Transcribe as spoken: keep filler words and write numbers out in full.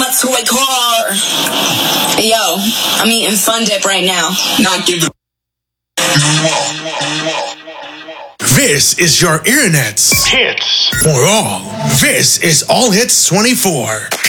my toy car. Yo, I'm eating Fun Dip right now. Not giving. This is your internet's hits for all. This is All Hits twenty-four.